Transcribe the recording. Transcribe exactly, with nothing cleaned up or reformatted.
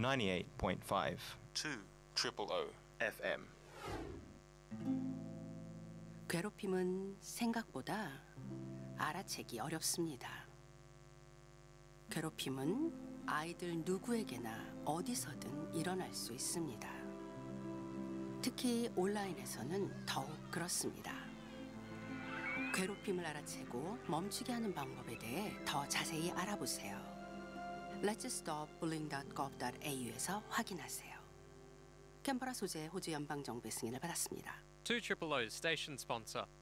ninety-eight point five. two triple O 에프엠. 괴롭힘은 생각보다 알아채기 어렵습니다. 괴롭힘은 아이들 누구에게나 어디서든 일어날 수 있습니다. 특히 온라인에서는 더욱 그렇습니다. 괴롭힘을 알아채고 멈추게 하는 방법에 대해 더 자세히 알아보세요. let's stop bullying dot gov dot au에서 확인하세요. 캔버라 소재 호주 연방정부의 승인을 받았습니다. two triple O's station sponsor.